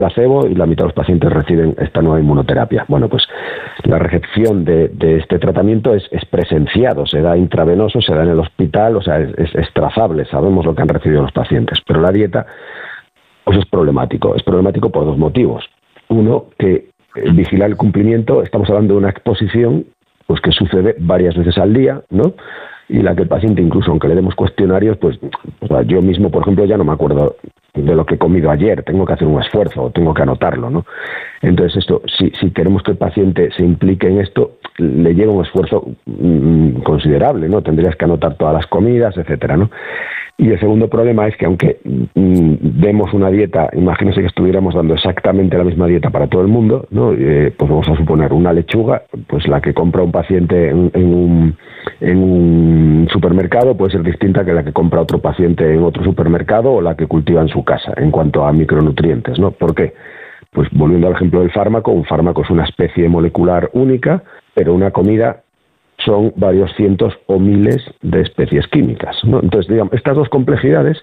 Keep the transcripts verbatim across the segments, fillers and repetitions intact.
placebo y la mitad de los pacientes reciben esta nueva inmunoterapia. Bueno, pues la recepción de, de este tratamiento es, es presenciado, se da intravenoso, se da en el hospital, o sea, es, es, es trazable, sabemos lo que han recibido los pacientes, pero la dieta pues es problemático. Es problemático por dos motivos. Uno, que eh, vigilar el cumplimiento, estamos hablando de una exposición pues que sucede varias veces al día, ¿no? Y la que el paciente, incluso aunque le demos cuestionarios, pues o sea, yo mismo, por ejemplo, ya no me acuerdo de lo que he comido ayer, tengo que hacer un esfuerzo, tengo que anotarlo, ¿no? Entonces esto, si, si queremos que el paciente se implique en esto, le lleva un esfuerzo mmm, considerable, ¿no? Tendrías que anotar todas las comidas, etcétera, ¿no? Y el segundo problema es que aunque mmm, demos una dieta, imagínense que estuviéramos dando exactamente la misma dieta para todo el mundo, ¿no? Eh, pues vamos a suponer una lechuga, pues la que compra un paciente en, en, un, en un supermercado puede ser distinta que la que compra otro paciente en otro supermercado o la que cultiva en su casa en cuanto a micronutrientes, ¿no? ¿Por qué? Pues volviendo al ejemplo del fármaco, un fármaco es una especie molecular única, pero una comida son varios cientos o miles de especies químicas, ¿no? Entonces, digamos, estas dos complejidades,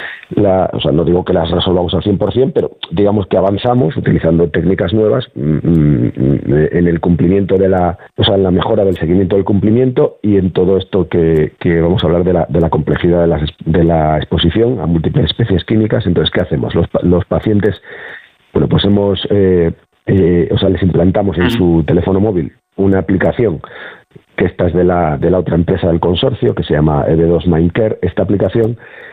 la, o sea, no digo que las resolvamos al cien por ciento, pero digamos que avanzamos utilizando técnicas nuevas mmm, en el cumplimiento de la, o sea, en la mejora del seguimiento del cumplimiento y en todo esto que, que vamos a hablar de la, de la complejidad de la, de la exposición a múltiples especies químicas. Entonces, ¿qué hacemos? Los, los pacientes, bueno, pues hemos, eh, eh, o sea, les implantamos en su teléfono móvil una aplicación que esta es de la, de la otra empresa del consorcio, que se llama E B dos Mindcare. Esta aplicación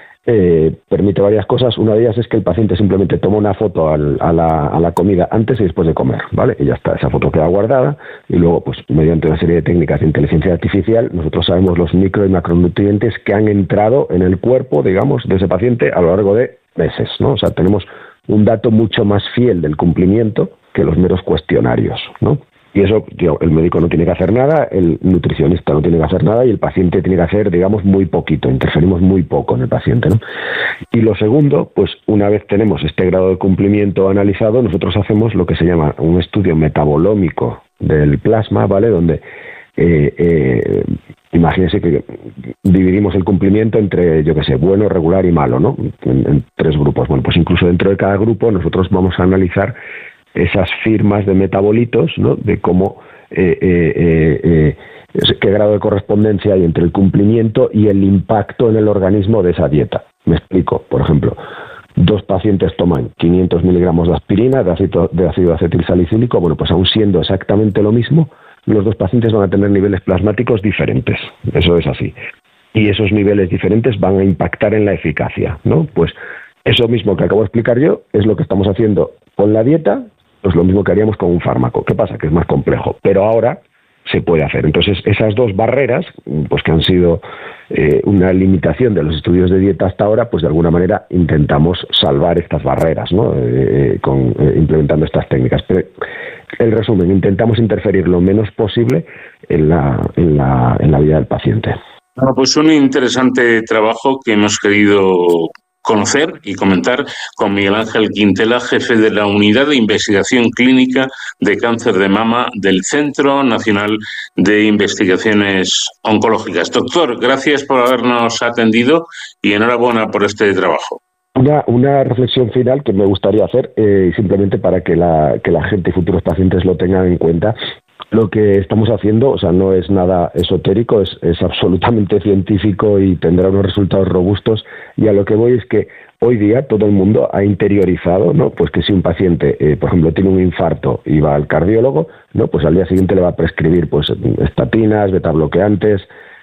eh, permite varias cosas. Una de ellas es que el paciente simplemente toma una foto al, a, la, a la comida antes y después de comer, ¿vale? Y ya está, esa foto queda guardada y luego, pues mediante una serie de técnicas de inteligencia artificial, nosotros sabemos los micro y macronutrientes que han entrado en el cuerpo, digamos, de ese paciente a lo largo de meses, ¿no? O sea, tenemos un dato mucho más fiel del cumplimiento que los meros cuestionarios, ¿no? Y eso, tío, el médico no tiene que hacer nada, el nutricionista no tiene que hacer nada y el paciente tiene que hacer, digamos, muy poquito, interferimos muy poco en el paciente, ¿no? Y lo segundo, pues una vez tenemos este grado de cumplimiento analizado, nosotros hacemos lo que se llama un estudio metabolómico del plasma, ¿vale? Donde, eh, eh, imagínense que dividimos el cumplimiento entre, yo qué sé, bueno, regular y malo, ¿no? En, en tres grupos. Bueno, pues incluso dentro de cada grupo nosotros vamos a analizar esas firmas de metabolitos, ¿no? De cómo, eh, eh, eh, qué grado de correspondencia hay entre el cumplimiento y el impacto en el organismo de esa dieta. Me explico. Por ejemplo, dos pacientes toman quinientos miligramos de aspirina, de ácido, de ácido acetilsalicílico. Bueno, pues aun siendo exactamente lo mismo, los dos pacientes van a tener niveles plasmáticos diferentes. Eso es así. Y esos niveles diferentes van a impactar en la eficacia, ¿no? Pues eso mismo que acabo de explicar yo es lo que estamos haciendo con la dieta, pues lo mismo que haríamos con un fármaco. ¿Qué pasa? Que es más complejo, pero ahora se puede hacer. Entonces, esas dos barreras, pues que han sido eh, una limitación de los estudios de dieta hasta ahora, pues de alguna manera intentamos salvar estas barreras, ¿no? Eh, con, eh, implementando estas técnicas. Pero el resumen, intentamos interferir lo menos posible en la, en la, en la vida del paciente. Bueno, pues un interesante trabajo que hemos querido conocer y comentar con Miguel Ángel Quintela, jefe de la Unidad de Investigación Clínica de Cáncer de Mama del Centro Nacional de Investigaciones Oncológicas. Doctor, gracias por habernos atendido y enhorabuena por este trabajo. Una, una reflexión final que me gustaría hacer, eh, simplemente para que la, que la gente y futuros pacientes lo tengan en cuenta. Lo que estamos haciendo, o sea, no es nada esotérico, es, es absolutamente científico y tendrá unos resultados robustos. Y a lo que voy es que hoy día todo el mundo ha interiorizado, ¿no? Pues que si un paciente, eh, por ejemplo, tiene un infarto y va al cardiólogo, ¿no? Pues al día siguiente le va a prescribir, pues, estatinas, betabloqueantes,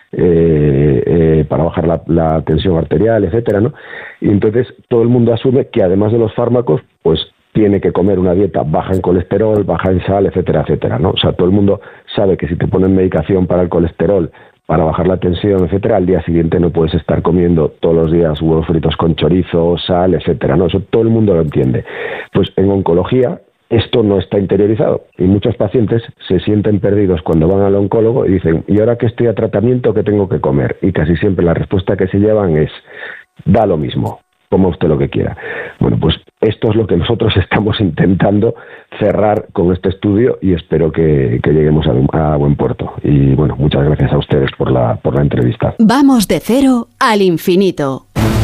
eh, eh, para bajar la, la tensión arterial, etcétera, ¿no? Y entonces todo el mundo asume que además de los fármacos, pues tiene que comer una dieta baja en colesterol, baja en sal, etcétera, etcétera, ¿no? O sea, todo el mundo sabe que si te ponen medicación para el colesterol, para bajar la tensión, etcétera, al día siguiente no puedes estar comiendo todos los días huevos fritos con chorizo, sal, etcétera, ¿no? Eso todo el mundo lo entiende. Pues en oncología esto no está interiorizado y muchos pacientes se sienten perdidos cuando van al oncólogo y dicen, ¿y ahora que estoy a tratamiento, qué tengo que comer? Y casi siempre la respuesta que se llevan es, da lo mismo, coma usted lo que quiera. Bueno, pues esto es lo que nosotros estamos intentando cerrar con este estudio y espero que, que lleguemos a, a buen puerto. Y bueno, muchas gracias a ustedes por la, por la entrevista. Vamos de cero al infinito.